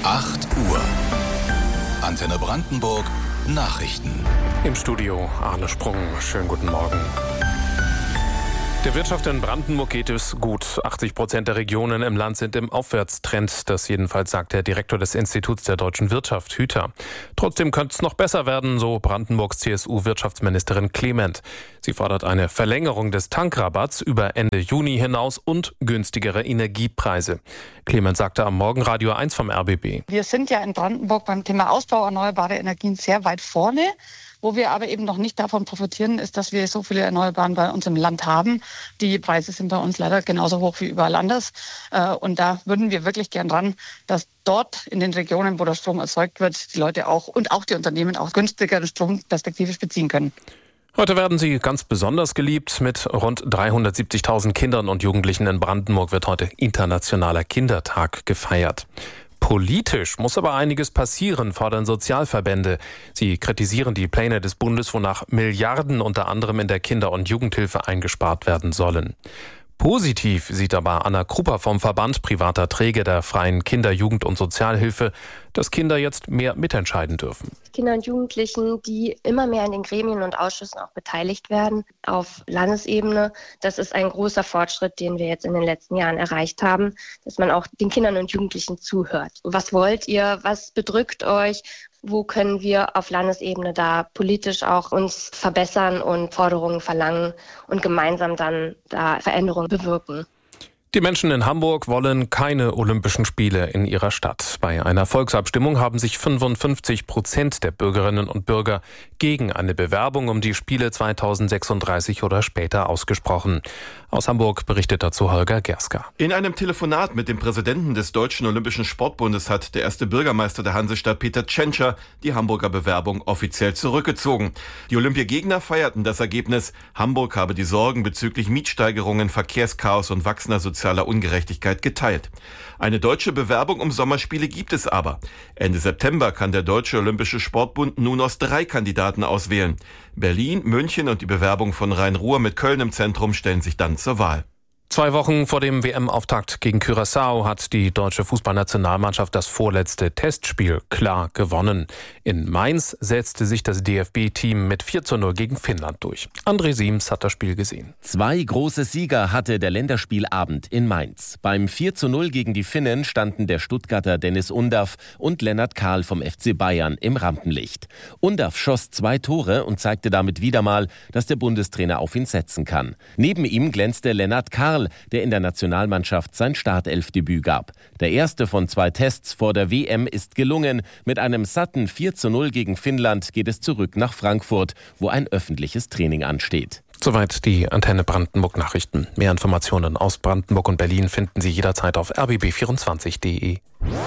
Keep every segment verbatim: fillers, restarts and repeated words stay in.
acht Uhr. Antenne Brandenburg Nachrichten. Im Studio Arne Sprung. Schönen guten Morgen. Der Wirtschaft in Brandenburg geht es gut. achtzig Prozent der Regionen im Land sind im Aufwärtstrend. Das jedenfalls sagt der Direktor des Instituts der deutschen Wirtschaft, Hüter. Trotzdem könnte es noch besser werden, so Brandenburgs C S U-Wirtschaftsministerin Clement. Sie fordert eine Verlängerung des Tankrabatts über Ende Juni hinaus und günstigere Energiepreise. Clement sagte am Morgen Radio eins vom R B B. Wir sind ja in Brandenburg beim Thema Ausbau erneuerbarer Energien sehr weit vorne. Wo wir aber eben noch nicht davon profitieren, ist, dass wir so viele Erneuerbaren bei uns im Land haben. Die Preise sind bei uns leider genauso hoch wie überall anders. Und da würden wir wirklich gern ran, dass dort in den Regionen, wo der Strom erzeugt wird, die Leute auch und auch die Unternehmen auch günstigeren Strom perspektivisch beziehen können. Heute werden sie ganz besonders geliebt. Mit rund dreihundertsiebzigtausend Kindern und Jugendlichen in Brandenburg wird heute Internationaler Kindertag gefeiert. Politisch muss aber einiges passieren, fordern Sozialverbände. Sie kritisieren die Pläne des Bundes, wonach Milliarden unter anderem in der Kinder- und Jugendhilfe eingespart werden sollen. Positiv sieht aber Anna Krupper vom Verband privater Träger der freien Kinder-, Jugend- und Sozialhilfe, dass Kinder jetzt mehr mitentscheiden dürfen. Kinder und Jugendlichen, die immer mehr in den Gremien und Ausschüssen auch beteiligt werden auf Landesebene. Das ist ein großer Fortschritt, den wir jetzt in den letzten Jahren erreicht haben, dass man auch den Kindern und Jugendlichen zuhört. Was wollt ihr? Was bedrückt euch? Wo können wir auf Landesebene da politisch auch uns verbessern und Forderungen verlangen und gemeinsam dann da Veränderungen bewirken? Die Menschen in Hamburg wollen keine Olympischen Spiele in ihrer Stadt. Bei einer Volksabstimmung haben sich fünfundfünfzig Prozent der Bürgerinnen und Bürger gegen eine Bewerbung um die Spiele zweitausendsechsunddreißig oder später ausgesprochen. Aus Hamburg berichtet dazu Holger Gerska. In einem Telefonat mit dem Präsidenten des Deutschen Olympischen Sportbundes hat der erste Bürgermeister der Hansestadt, Peter Tschentscher, die Hamburger Bewerbung offiziell zurückgezogen. Die Olympiagegner feierten das Ergebnis. Hamburg habe die Sorgen bezüglich Mietsteigerungen, Verkehrschaos und wachsender sozialer Ungerechtigkeit geteilt. Eine deutsche Bewerbung um Sommerspiele gibt es aber. Ende September kann der Deutsche Olympische Sportbund nun aus drei Kandidaten auswählen. Berlin, München und die Bewerbung von Rhein-Ruhr mit Köln im Zentrum stellen sich dann zur Wahl. Zwei Wochen vor dem W M-Auftakt gegen Curaçao hat die deutsche Fußballnationalmannschaft das vorletzte Testspiel klar gewonnen. In Mainz setzte sich das D F B-Team mit vier zu null gegen Finnland durch. André Siems hat das Spiel gesehen. Zwei große Sieger hatte der Länderspielabend in Mainz. Beim vier zu null gegen die Finnen standen der Stuttgarter Dennis Undaff und Lennart Kahl vom F C Bayern im Rampenlicht. Undaff schoss zwei Tore und zeigte damit wieder mal, dass der Bundestrainer auf ihn setzen kann. Neben ihm glänzte Lennart Kahl, der in der Nationalmannschaft sein Startelfdebüt gab. Der erste von zwei Tests vor der W M ist gelungen. Mit einem satten vier zu null gegen Finnland geht es zurück nach Frankfurt, wo ein öffentliches Training ansteht. Soweit die Antenne Brandenburg Nachrichten. Mehr Informationen aus Brandenburg und Berlin finden Sie jederzeit auf r b b vierundzwanzig punkt d e.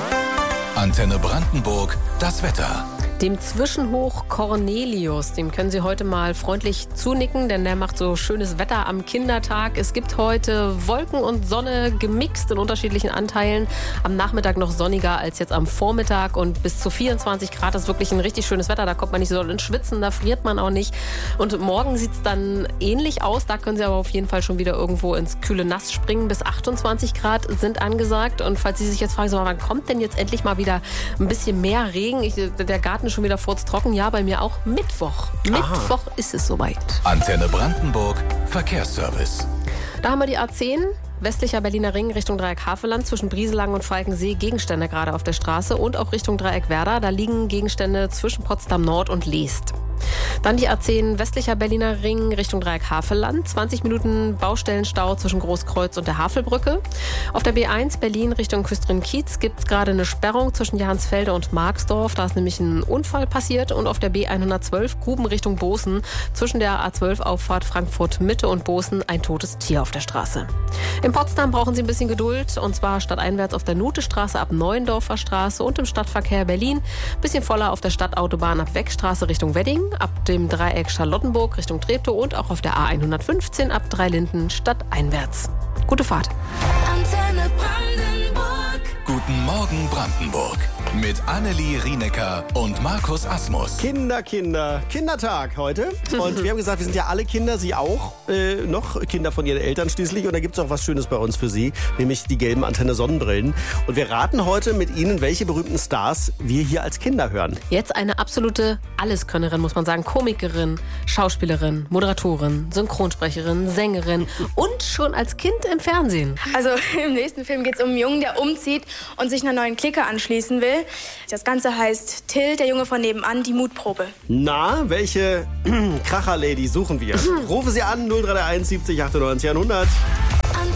Antenne Brandenburg, das Wetter. Dem Zwischenhoch Cornelius, dem können Sie heute mal freundlich zunicken, denn der macht so schönes Wetter am Kindertag. Es gibt heute Wolken und Sonne gemixt in unterschiedlichen Anteilen. Am Nachmittag noch sonniger als jetzt am Vormittag und bis zu vierundzwanzig Grad. Das ist wirklich ein richtig schönes Wetter. Da kommt man nicht so ins Schwitzen, da friert man auch nicht. Und morgen sieht es dann ähnlich aus. Da können Sie aber auf jeden Fall schon wieder irgendwo ins kühle Nass springen. Bis achtundzwanzig Grad sind angesagt. Und falls Sie sich jetzt fragen, so, wann kommt denn jetzt endlich mal wieder ein bisschen mehr Regen? Ich, der Garten ist schon wieder furztrocken. Ja, bei mir auch Mittwoch. Aha. Mittwoch ist es soweit. Antenne Brandenburg, Verkehrsservice. Da haben wir die A zehn. Westlicher Berliner Ring Richtung Dreieck Havelland zwischen Brieselang und Falkensee Gegenstände gerade auf der Straße und auch Richtung Dreieck Werder. Da liegen Gegenstände zwischen Potsdam Nord und Leest. Dann die A zehn westlicher Berliner Ring Richtung Dreieck Havelland. zwanzig Minuten Baustellenstau zwischen Großkreuz und der Havelbrücke. Auf der B eins Berlin Richtung Küstrin-Kiez gibt es gerade eine Sperrung zwischen Jahansfelde und Marxdorf. Da ist nämlich ein Unfall passiert. Und auf der B hundertzwölf Guben Richtung Bozen zwischen der A zwölf Auffahrt Frankfurt Mitte und Bozen ein totes Tier auf der Straße. In Potsdam brauchen Sie ein bisschen Geduld. Und zwar stadteinwärts auf der Nutestraße ab Neuendorfer Straße und im Stadtverkehr Berlin. Bisschen voller auf der Stadtautobahn ab Weckstraße Richtung Wedding. Ab dem Dreieck Charlottenburg Richtung Treptow und auch auf der A hundertfünfzehn ab Dreilinden stadteinwärts. Gute Fahrt. Antenne Brandenburg. Guten Morgen Brandenburg. Mit Annelie Rienecker und Markus Asmus. Kinder, Kinder, Kindertag heute. Und wir haben gesagt, wir sind ja alle Kinder, Sie auch. Äh, noch Kinder von Ihren Eltern schließlich. Und da gibt es auch was Schönes bei uns für Sie, nämlich die gelben Antenne-Sonnenbrillen. Und wir raten heute mit Ihnen, welche berühmten Stars wir hier als Kinder hören. Jetzt eine absolute Alleskönnerin, muss man sagen. Komikerin, Schauspielerin, Moderatorin, Synchronsprecherin, Sängerin und schon als Kind im Fernsehen. Also im nächsten Film geht es um einen Jungen, der umzieht und sich einer neuen Clique anschließen will. Das Ganze heißt Till, der Junge von nebenan, die Mutprobe. Na, welche Kracher-Lady suchen wir? Rufe Sie an, null drei eins siebzig achtundneunzig hundert.